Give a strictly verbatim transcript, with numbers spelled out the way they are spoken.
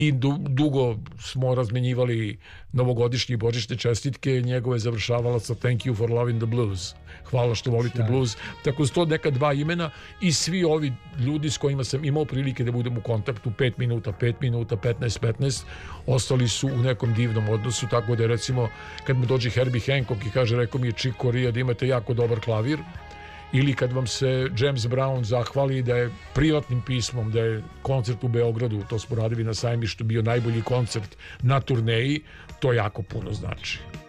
i dugo smo razmenjivali novogodišnje i božićne čestitke. Njegove završavala sa Thank you for loving the blues, hvala što volite Sjaj. blues. Tako su to neka dva imena i svi ovi ljudi s kojima sam imao prilike da budem u kontaktu, pet minuta, pet minuta, petnaest petnaest, ostali su u nekom divnom odnosu. Tako da recimo kad mu dođe Herbie Hancock i kaže, rekao mi je Chick Corea da imate jako dobar klavir, ili kad vam se James Brown zahvali da je privatnim pismom, da je koncert u Beogradu, to smo radili na Sajmištu, bio najbolji koncert na turneji, to jako puno znači.